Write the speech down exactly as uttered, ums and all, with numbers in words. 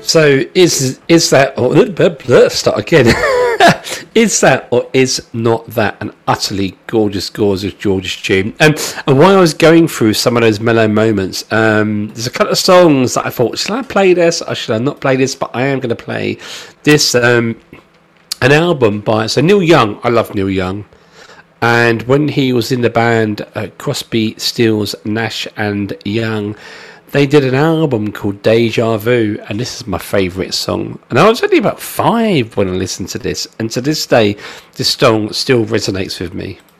So is is that or start again? Is that or is not that an utterly gorgeous, gorgeous, gorgeous tune? And and while I was going through some of those mellow moments, um, there's a couple of songs that I thought, should I play this or should I not play this? But I am going to play this. Um, an album by so Neil Young. I love Neil Young, and when he was in the band uh, Crosby, Stills, Nash and Young, they did an album called Deja Vu, and this is my favourite song. And I was only about five when I listened to this, and to this day, this song still resonates with me.